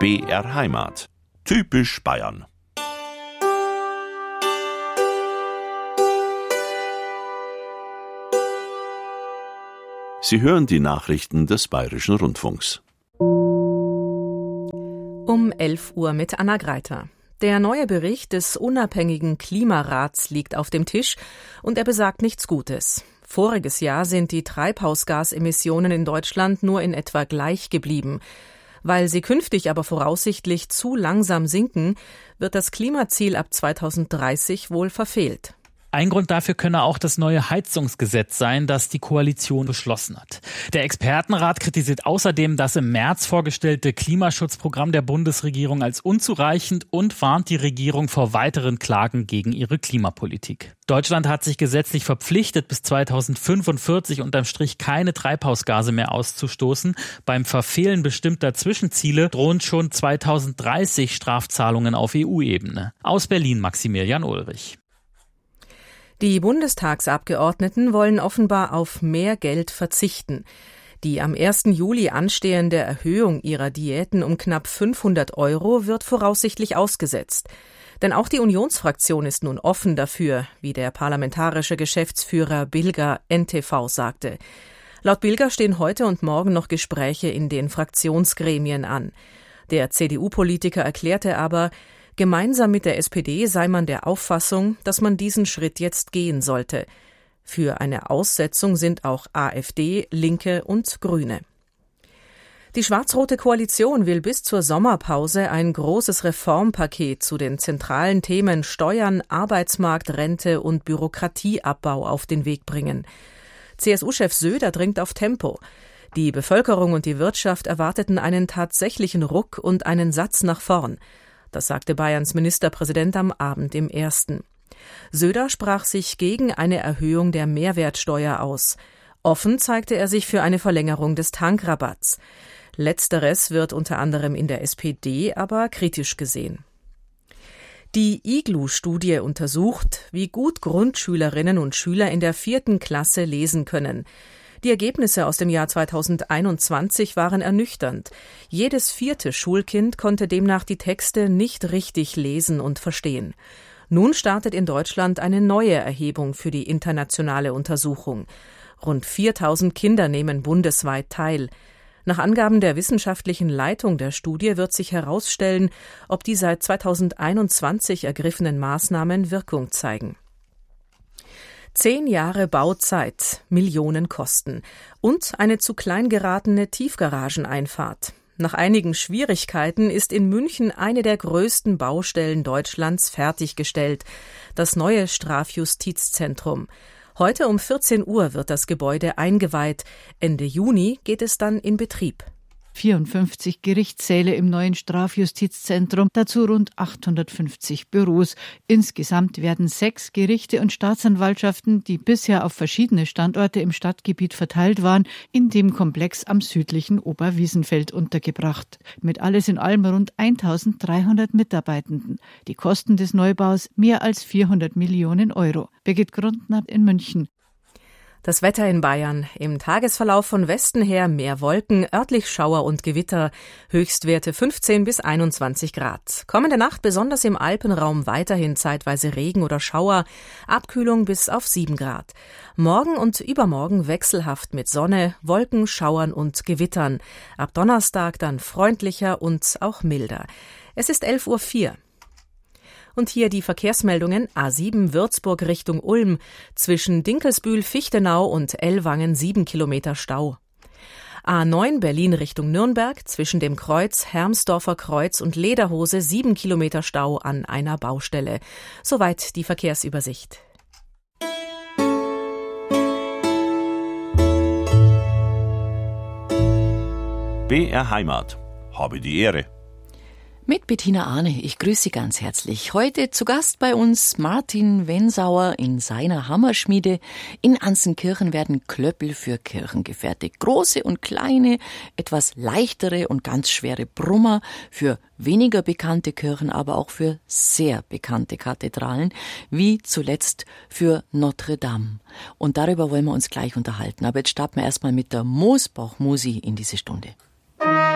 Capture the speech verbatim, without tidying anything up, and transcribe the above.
B R Heimat. Typisch Bayern. Sie hören die Nachrichten des Bayerischen Rundfunks. Um elf Uhr mit Anna Greiter. Der neue Bericht des unabhängigen Klimarats liegt auf dem Tisch und er besagt nichts Gutes. Voriges Jahr sind die Treibhausgasemissionen in Deutschland nur in etwa gleich geblieben. Weil sie künftig aber voraussichtlich zu langsam sinken, wird das Klimaziel ab zweitausenddreißig wohl verfehlt. Ein Grund dafür könne auch das neue Heizungsgesetz sein, das die Koalition beschlossen hat. Der Expertenrat kritisiert außerdem das im März vorgestellte Klimaschutzprogramm der Bundesregierung als unzureichend und warnt die Regierung vor weiteren Klagen gegen ihre Klimapolitik. Deutschland hat sich gesetzlich verpflichtet, bis zweitausendfünfundvierzig unterm Strich keine Treibhausgase mehr auszustoßen. Beim Verfehlen bestimmter Zwischenziele drohen schon zweitausenddreißig Strafzahlungen auf E U-Ebene. Aus Berlin Maximilian Ulrich. Die Bundestagsabgeordneten wollen offenbar auf mehr Geld verzichten. Die am ersten Juli anstehende Erhöhung ihrer Diäten um knapp fünfhundert Euro wird voraussichtlich ausgesetzt. Denn auch die Unionsfraktion ist nun offen dafür, wie der parlamentarische Geschäftsführer Bilger N T V sagte. Laut Bilger stehen heute und morgen noch Gespräche in den Fraktionsgremien an. Der C D U-Politiker erklärte aber, gemeinsam mit der S P D sei man der Auffassung, dass man diesen Schritt jetzt gehen sollte. Für eine Aussetzung sind auch A f D, Linke und Grüne. Die schwarz-rote Koalition will bis zur Sommerpause ein großes Reformpaket zu den zentralen Themen Steuern, Arbeitsmarkt, Rente und Bürokratieabbau auf den Weg bringen. C S U-Chef Söder dringt auf Tempo. Die Bevölkerung und die Wirtschaft erwarteten einen tatsächlichen Ruck und einen Satz nach vorn. Das sagte Bayerns Ministerpräsident am Abend im Ersten. Söder sprach sich gegen eine Erhöhung der Mehrwertsteuer aus. Offen zeigte er sich für eine Verlängerung des Tankrabatts. Letzteres wird unter anderem in der S P D aber kritisch gesehen. Die I G L U-Studie untersucht, wie gut Grundschülerinnen und Schüler in der vierten Klasse lesen können. Die Ergebnisse aus dem Jahr zweitausendeinundzwanzig waren ernüchternd. Jedes vierte Schulkind konnte demnach die Texte nicht richtig lesen und verstehen. Nun startet in Deutschland eine neue Erhebung für die internationale Untersuchung. Rund viertausend Kinder nehmen bundesweit teil. Nach Angaben der wissenschaftlichen Leitung der Studie wird sich herausstellen, ob die seit zweitausendeinundzwanzig ergriffenen Maßnahmen Wirkung zeigen. Zehn Jahre Bauzeit, Millionen Kosten und eine zu klein geratene Tiefgarageneinfahrt. Nach einigen Schwierigkeiten ist in München eine der größten Baustellen Deutschlands fertiggestellt, das neue Strafjustizzentrum. Heute um vierzehn Uhr wird das Gebäude eingeweiht. Ende Juni geht es dann in Betrieb. vierundfünfzig Gerichtssäle im neuen Strafjustizzentrum, dazu rund achthundertfünfzig Büros. Insgesamt werden sechs Gerichte und Staatsanwaltschaften, die bisher auf verschiedene Standorte im Stadtgebiet verteilt waren, in dem Komplex am südlichen Oberwiesenfeld untergebracht. Mit alles in allem rund eintausenddreihundert Mitarbeitenden. Die Kosten des Neubaus mehr als vierhundert Millionen Euro. Birgit Grundnath in München. Das Wetter in Bayern. Im Tagesverlauf von Westen her mehr Wolken, örtlich Schauer und Gewitter. Höchstwerte fünfzehn bis einundzwanzig Grad. Kommende Nacht besonders im Alpenraum weiterhin zeitweise Regen oder Schauer. Abkühlung bis auf sieben Grad. Morgen und übermorgen wechselhaft mit Sonne, Wolken, Schauern und Gewittern. Ab Donnerstag dann freundlicher und auch milder. Es ist elf Uhr vier. Und hier die Verkehrsmeldungen. A sieben Würzburg Richtung Ulm. Zwischen Dinkelsbühl-Fichtenau und Ellwangen sieben Kilometer Stau. A neun Berlin Richtung Nürnberg. Zwischen dem Kreuz, Hermsdorfer Kreuz und Lederhose sieben Kilometer Stau an einer Baustelle. Soweit die Verkehrsübersicht. B R Heimat. Habe die Ehre. Mit Bettina Ahne, ich grüße Sie ganz herzlich. Heute zu Gast bei uns Martin Wensauer in seiner Hammerschmiede. In Anzenkirchen werden Klöppel für Kirchen gefertigt. Große und kleine, etwas leichtere und ganz schwere Brummer für weniger bekannte Kirchen, aber auch für sehr bekannte Kathedralen, wie zuletzt für Notre Dame. Und darüber wollen wir uns gleich unterhalten. Aber jetzt starten wir erstmal mit der Moosbach-Musi in diese Stunde.